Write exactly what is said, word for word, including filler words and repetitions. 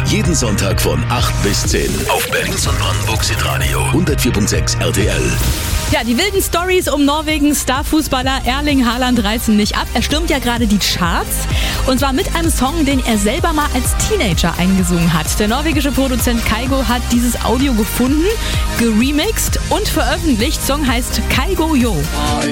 Jeden Sonntag von acht bis zehn auf Berlins und Brandenburgs Hitradio hundertvier Komma sechs R T L. Ja, die wilden Stories um Norwegens Starfußballer Erling Haaland reißen nicht ab. Er stürmt ja gerade die Charts. Und zwar mit einem Song, den er selber mal als Teenager eingesungen hat. Der norwegische Produzent Kygo hat dieses Audio gefunden, geremixed und veröffentlicht. Song heißt Kygo Yo.